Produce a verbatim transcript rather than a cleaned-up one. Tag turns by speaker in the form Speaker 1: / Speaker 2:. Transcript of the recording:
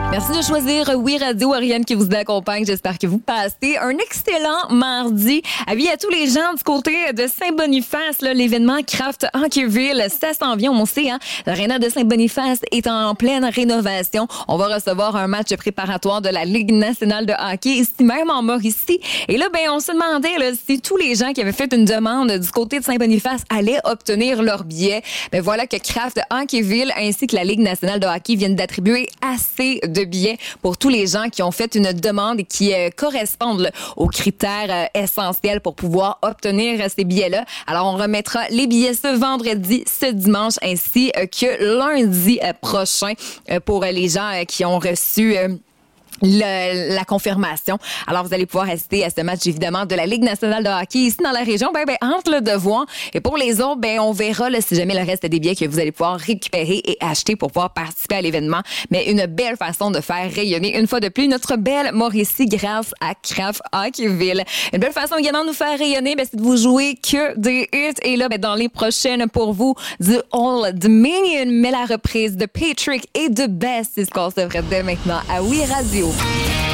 Speaker 1: Merci de choisir Oui Radio, Ariane qui vous accompagne. J'espère que vous passez un excellent mardi. Avis à tous les gens du côté de Saint-Boniface, là, l'événement Craft Hockeyville, ça s'en vient, on sait, hein. L'aréna de Saint-Boniface est en pleine rénovation. On va recevoir un match préparatoire de la Ligue nationale de hockey, ici même en Mauricie. Et là, ben, on se demandait là, si tous les gens qui avaient fait une demande du côté de Saint-Boniface allaient obtenir leur billet. Ben voilà que Craft Hockeyville ainsi que la Ligue nationale de hockey viennent d'attribuer assez de billets pour tous les gens qui ont fait une demande et qui euh, correspondent là, aux critères euh, essentiels pour pouvoir obtenir euh, ces billets-là. Alors, on remettra les billets ce vendredi, ce dimanche, ainsi euh, que lundi euh, prochain euh, pour euh, les gens euh, qui ont reçu... Euh, Le, la confirmation. Alors, vous allez pouvoir assister à ce match, évidemment, de la Ligue nationale de hockey ici dans la région. Ben, ben, entre le devoir. Et pour les autres, ben, on verra, là, si jamais le reste des billets que vous allez pouvoir récupérer et acheter pour pouvoir participer à l'événement. Mais une belle façon de faire rayonner, une fois de plus, notre belle Mauricie grâce à Craft Hockeyville. Une belle façon également de nous faire rayonner, ben, c'est de vous jouer que des hits. Et là, ben, dans les prochaines, pour vous, du Old Dominion, mais la reprise de Patrick et de Best, c'est ce qu'on se ferait dès maintenant à Oui Radio.